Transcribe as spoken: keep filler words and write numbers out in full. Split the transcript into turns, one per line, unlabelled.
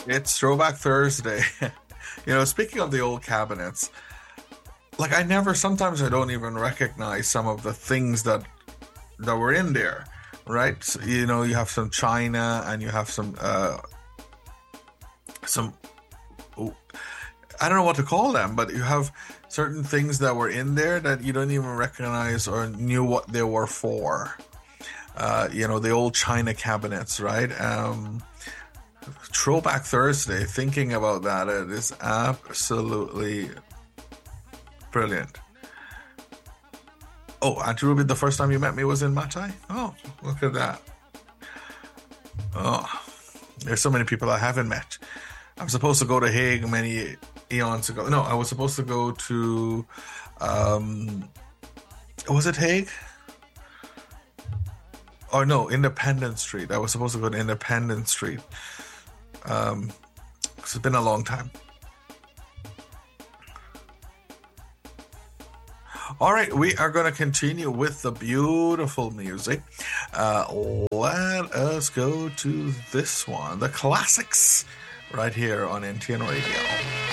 It's Throwback Thursday. You know, speaking of the old cabinets, like I never, sometimes I don't even recognize some of the things that that were in there, right? So, you know, you have some china and you have some uh some oh, I don't know what to call them, but you have certain things that were in there that you don't even recognize or knew what they were for. Uh, you know, the old china cabinets, right? Um, Throwback Thursday, thinking about that, it is absolutely brilliant. Oh, Auntie Ruby, the first time you met me was in Matai? Oh, look at that. Oh, there's so many people I haven't met. I'm supposed to go to Hague many eons ago. No, I was supposed to go to, um, was it Hague? Or no, Independence Street. I was supposed to go to Independence Street. Um, it's been a long time. All right, we are going to continue with the beautiful music. Uh, let us go to this one, the classics, right here on N T N Radio.